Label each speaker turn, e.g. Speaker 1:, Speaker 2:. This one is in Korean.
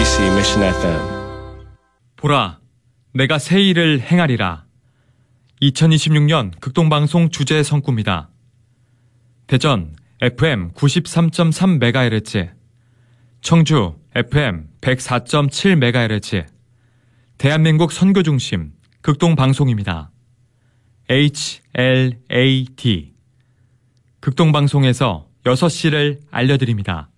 Speaker 1: KBC Mission FM.
Speaker 2: 보라, 내가 새 일을 행하리라. 2026년 극동방송 주제 성구입니다. 대전 FM 93.3MHz, 청주 FM 104.7MHz, 대한민국 선교중심 극동방송입니다. HLAT. 극동방송에서 6시를 알려드립니다.